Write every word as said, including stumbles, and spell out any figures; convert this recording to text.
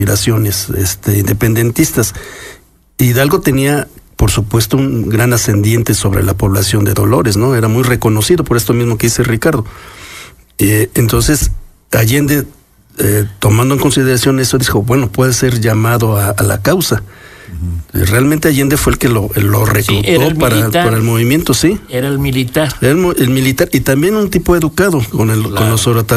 aspiraciones este, independentistas. Hidalgo tenía, por supuesto, un gran ascendiente sobre la población de Dolores, ¿no? Era muy reconocido por esto mismo que dice Ricardo. Eh, entonces, Allende, eh, tomando en consideración eso, dijo, bueno, puede ser llamado a, a la causa. Uh-huh. Realmente Allende fue el que lo, lo reclutó sí, el para, para el movimiento, sí. Era el militar. Era el, el militar y también un tipo educado con, el, claro. con los oratarios.